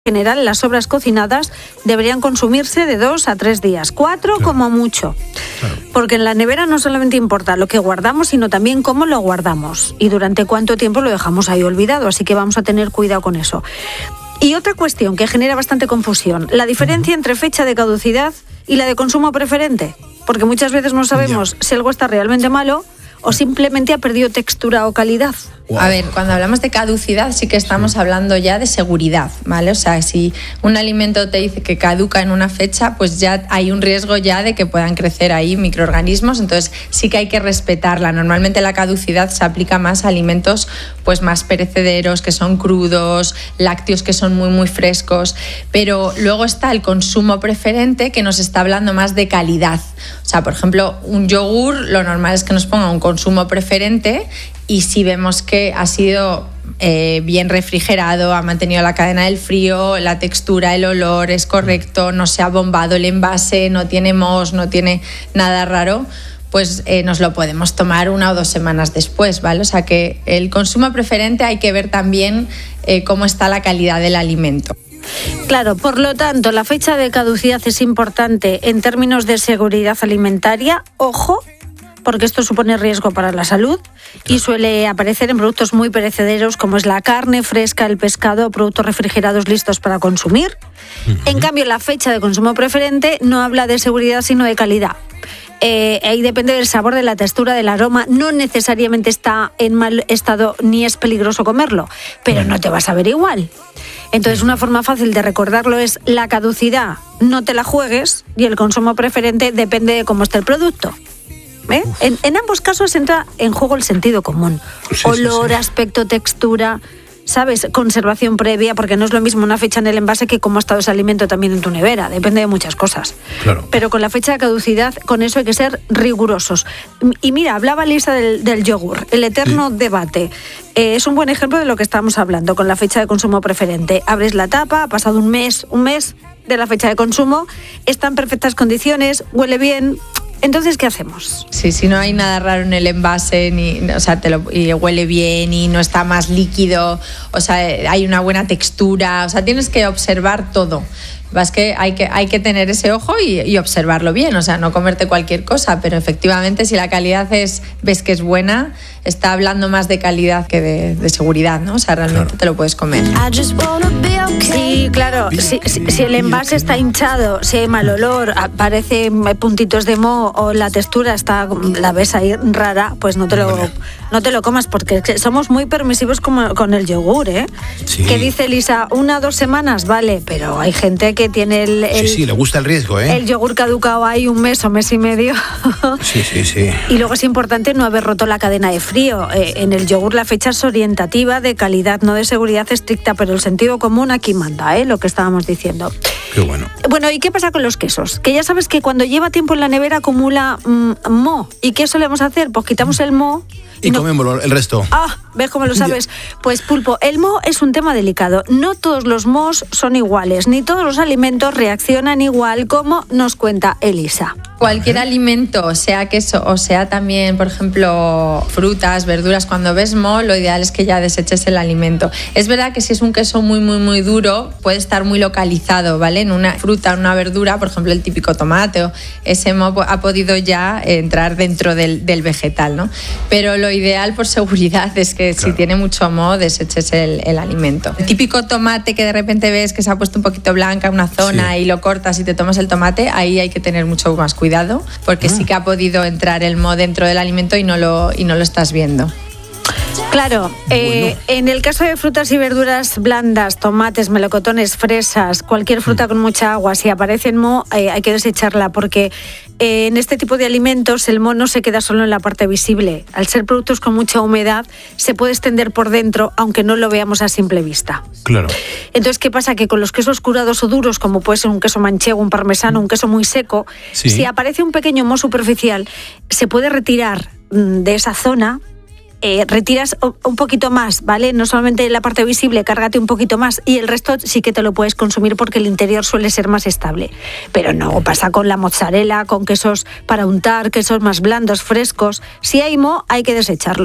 En general, las sobras cocinadas deberían consumirse de 2 a 3 días, 4 como mucho. Claro. Porque en la nevera no solamente importa lo que guardamos, sino también cómo lo guardamos y durante cuánto tiempo lo dejamos ahí olvidado. Así que vamos a tener cuidado con eso. Y otra cuestión que genera bastante confusión, la diferencia entre fecha de caducidad y la de consumo preferente. Porque muchas veces no sabemos si algo está realmente malo o simplemente ha perdido textura o calidad. Wow. A ver, cuando hablamos de caducidad sí que estamos hablando ya de seguridad, ¿vale? O sea, si un alimento te dice que caduca en una fecha, pues ya hay un riesgo ya de que puedan crecer ahí microorganismos, entonces sí que hay que respetarla. Normalmente la caducidad se aplica más a alimentos pues más perecederos, que son crudos, lácteos que son muy muy frescos, pero luego está el consumo preferente que nos está hablando más de calidad. O sea, por ejemplo, un yogur, lo normal es que nos ponga un consumo preferente y si vemos que ha sido bien refrigerado, ha mantenido la cadena del frío, la textura, el olor es correcto, no se ha bombado el envase, no tiene moho, no tiene nada raro, pues nos lo podemos tomar 1 o 2 semanas después, ¿vale? O sea que el consumo preferente hay que ver también cómo está la calidad del alimento. Claro, por lo tanto, la fecha de caducidad es importante en términos de seguridad alimentaria. Ojo, porque esto supone riesgo para la salud y suele aparecer en productos muy perecederos como es la carne fresca, el pescado o productos refrigerados listos para consumir. En cambio, la fecha de consumo preferente no habla de seguridad sino de calidad. Ahí depende del sabor, de la textura, del aroma. No necesariamente está en mal estado ni es peligroso comerlo, pero no te vas a ver igual. Entonces, una forma fácil de recordarlo es la caducidad, no te la juegues, y el consumo preferente depende de cómo esté el producto. En ambos casos entra en juego el sentido común. Olor, aspecto, textura, ¿sabes? Conservación previa, porque no es lo mismo una fecha en el envase que cómo ha estado ese alimento también en tu nevera. Depende de muchas cosas. Claro. Pero con la fecha de caducidad, con eso hay que ser rigurosos. Y mira, hablaba Lisa del yogur, el eterno debate. Es un buen ejemplo de lo que estamos hablando con la fecha de consumo preferente. Abres la tapa, ha pasado un mes de la fecha de consumo, está en perfectas condiciones, huele bien. Entonces, ¿qué hacemos? Sí, si no hay nada raro en el envase, y huele bien y no está más líquido, o sea, hay una buena textura, o sea, tienes que observar todo. Es que hay que tener ese ojo y observarlo bien, o sea, no comerte cualquier cosa, pero efectivamente si la calidad ves que es buena, está hablando más de calidad que de seguridad, ¿no? O sea, realmente te lo puedes comer. Sí, claro, si el envase está hinchado, si hay mal olor, aparecen puntitos de moho o la textura la ves ahí rara, pues no te lo comas, porque somos muy permisivos con el yogur, ¿eh? Sí. Que dice Lisa, 1 o 2 semanas, vale, pero hay gente que tiene le gusta el riesgo, ¿eh? El yogur caducado ahí 1 mes o mes y medio. Sí. Y luego es importante no haber roto la cadena de frío. En el yogur la fecha es orientativa, de calidad, no de seguridad estricta, pero el sentido común aquí manda, lo que estábamos diciendo. Qué bueno. Bueno, ¿y qué pasa con los quesos? Que ya sabes que cuando lleva tiempo en la nevera acumula moho. ¿Y qué solemos hacer? Pues quitamos el moho y comemos el resto. ¿Ves cómo lo sabes? Pues Pulpo, el moho es un tema delicado. No todos los mohos son iguales, ni todos los alimentos reaccionan igual, como nos cuenta Elisa. Cualquier alimento, sea queso o sea también, por ejemplo, frutas, verduras, cuando ves moho, lo ideal es que ya deseches el alimento. Es verdad que si es un queso muy, muy, muy duro, puede estar muy localizado, ¿vale? En una fruta, en una verdura, por ejemplo, el típico tomate, ese moho ha podido ya entrar dentro del vegetal, ¿no? Pero lo ideal, por seguridad, es que si tiene mucho moho, deseches el alimento. El típico tomate que de repente ves que se ha puesto un poquito blanca en una zona y lo cortas y te tomas el tomate, ahí hay que tener mucho más cuidado, porque sí que ha podido entrar el moho dentro del alimento y no lo estás viendo. Claro, en el caso de frutas y verduras blandas, tomates, melocotones, fresas, cualquier fruta con mucha agua, si aparece en moho, hay que desecharla, porque en este tipo de alimentos el moho no se queda solo en la parte visible. Al ser productos con mucha humedad, se puede extender por dentro, aunque no lo veamos a simple vista. Claro. Entonces, ¿qué pasa? Que con los quesos curados o duros, como puede ser un queso manchego, un parmesano, un queso muy seco, si aparece un pequeño moho superficial, se puede retirar de esa zona. Retiras un poquito más, ¿vale? No solamente la parte visible, cárgate un poquito más y el resto sí que te lo puedes consumir porque el interior suele ser más estable. Pero no pasa con la mozzarella, con quesos para untar, quesos más blandos, frescos. Si hay moho, hay que desecharlo.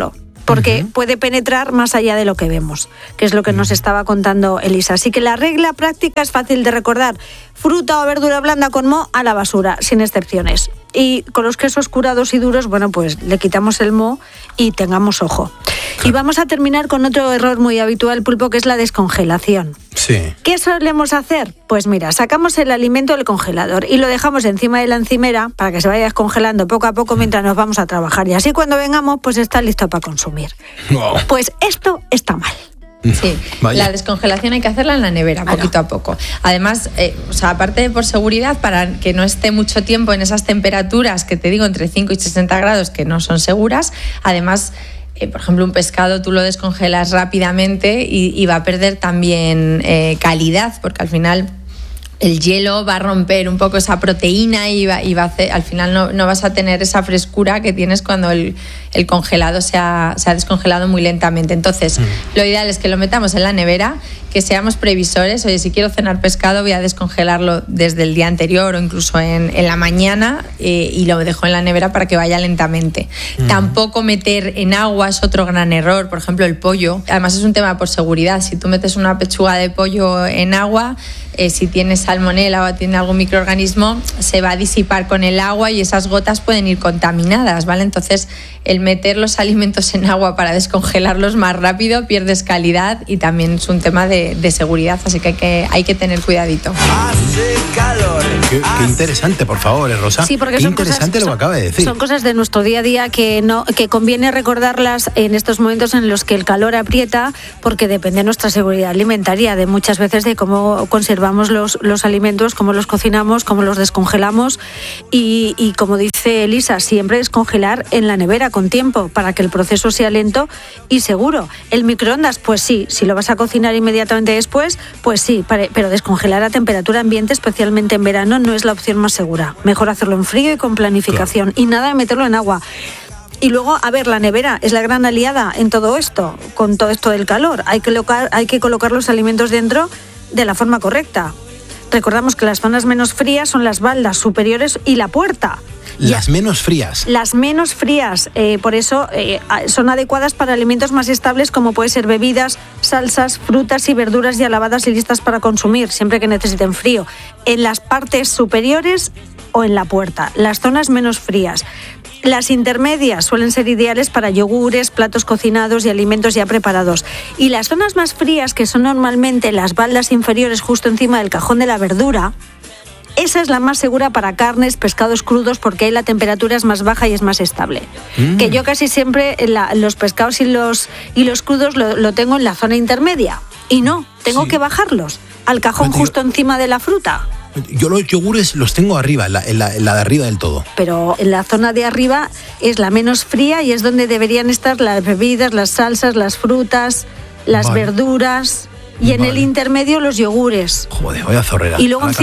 porque puede penetrar más allá de lo que vemos, que es lo que nos estaba contando Elisa. Así que la regla práctica es fácil de recordar: fruta o verdura blanda con moho a la basura, sin excepciones. Y con los quesos curados y duros, bueno, pues le quitamos el moho y tengamos ojo. Claro. Y vamos a terminar con otro error muy habitual, Pulpo, que es la descongelación. Sí. ¿Qué solemos hacer? Pues mira, sacamos el alimento del congelador y lo dejamos encima de la encimera para que se vaya descongelando poco a poco mientras nos vamos a trabajar. Y así cuando vengamos, pues está listo para consumir. Wow. Pues esto está mal. Sí, la descongelación hay que hacerla en la nevera, poquito a poco. Además, aparte de por seguridad, para que no esté mucho tiempo en esas temperaturas que te digo, entre 5 y 60 grados, que no son seguras, además... por ejemplo, un pescado tú lo descongelas rápidamente y va a perder también calidad, porque al final el hielo va a romper un poco esa proteína y va a hacer, al final no vas a tener esa frescura que tienes cuando el congelado se ha descongelado muy lentamente. Entonces, lo ideal es que lo metamos en la nevera, que seamos previsores. Oye, si quiero cenar pescado, voy a descongelarlo desde el día anterior o incluso en la mañana y lo dejo en la nevera para que vaya lentamente. Tampoco meter en agua es otro gran error. Por ejemplo, el pollo. Además, es un tema por seguridad. Si tú metes una pechuga de pollo en agua, si tiene salmonela o tiene algún microorganismo, se va a disipar con el agua y esas gotas pueden ir contaminadas, ¿vale? Entonces, el meter los alimentos en agua para descongelarlos más rápido, pierdes calidad y también es un tema de seguridad, así que hay que tener cuidadito. Hace calor. Qué interesante, por favor, Rosa. Sí, porque qué son interesante cosas, lo que acaba de decir. Son cosas de nuestro día a día que conviene recordarlas en estos momentos en los que el calor aprieta, porque depende de nuestra seguridad alimentaria, de muchas veces de cómo conservamos los alimentos, cómo los cocinamos, cómo los descongelamos y como dice Elisa, siempre descongelar en la nevera con tiempo para que el proceso sea lento y seguro. El microondas, pues sí, si lo vas a cocinar inmediatamente después, pues sí, pero descongelar a temperatura ambiente, especialmente en verano, no es la opción más segura. Mejor hacerlo en frío y con planificación, claro. Y nada de meterlo en agua. Y luego, a ver, la nevera es la gran aliada en todo esto, con todo esto del calor. Hay que colocar los alimentos dentro de la forma correcta. Recordamos que las zonas menos frías son las baldas superiores y la puerta. Las menos frías. Las menos frías, por eso son adecuadas para alimentos más estables como puede ser bebidas, salsas, frutas y verduras ya lavadas y listas para consumir, siempre que necesiten frío. En las partes superiores o en la puerta, las zonas menos frías. Las intermedias suelen ser ideales para yogures, platos cocinados y alimentos ya preparados. Y las zonas más frías, que son normalmente las baldas inferiores justo encima del cajón de la verdura, esa es la más segura para carnes, pescados crudos, porque ahí la temperatura es más baja y es más estable. Que yo casi siempre los pescados y los crudos lo tengo en la zona intermedia. Y no, tengo que bajarlos al cajón justo encima de la fruta. Yo los yogures los tengo arriba, en la de arriba del todo. Pero en la zona de arriba es la menos fría y es donde deberían estar las bebidas, las salsas, las frutas, las verduras. Y en el intermedio los yogures. Joder, vaya zorrera. Y luego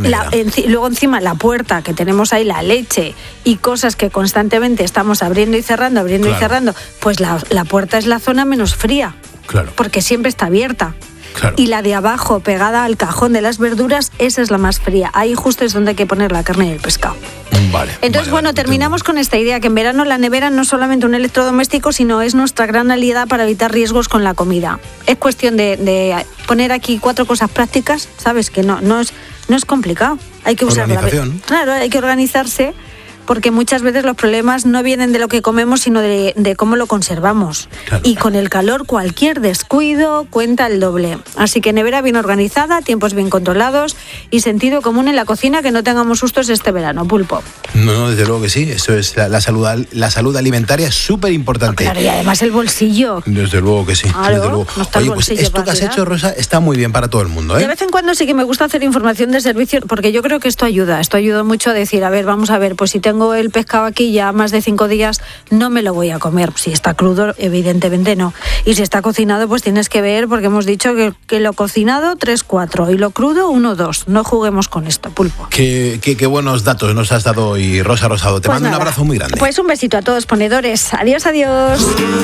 encima la puerta, que tenemos ahí la leche y cosas que constantemente estamos abriendo y cerrando, y cerrando. Pues la puerta es la zona menos fría. Claro. Porque siempre está abierta. Claro. Y la de abajo, pegada al cajón de las verduras, esa es la más fría. Ahí justo es donde hay que poner la carne y el pescado. Vale. Entonces, terminamos con esta idea, que en verano la nevera no es solamente un electrodoméstico, sino es nuestra gran aliada para evitar riesgos con la comida. Es cuestión de poner aquí 4 cosas prácticas, ¿sabes? Que no es complicado. Hay que usarla. Claro, hay que organizarse, porque muchas veces los problemas no vienen de lo que comemos, sino de cómo lo conservamos. Claro. Y con el calor cualquier descuido cuenta el doble. Así que nevera bien organizada, tiempos bien controlados y sentido común en la cocina, que no tengamos sustos este verano, Pulpo. No, desde luego que sí. Esto es la salud alimentaria es súper importante. Claro, y además el bolsillo. Desde luego que sí. Claro, desde luego. No está el bolsillo. Pues esto que has hecho, Rosa, está muy bien para todo el mundo, ¿eh? De vez en cuando sí que me gusta hacer información de servicio, porque yo creo que esto ayuda mucho a decir, a ver, vamos a ver, pues si tengo el pescado aquí ya más de 5 días, no me lo voy a comer. Si está crudo, evidentemente no. Y si está cocinado, pues tienes que ver, porque hemos dicho que lo cocinado 3-4 y lo crudo 1-2. No juguemos con esto, Pulpo. Qué buenos datos nos has dado hoy, Rosa Rosado. Te mando un abrazo muy grande. Pues un besito a todos, ponedores. Adiós, adiós.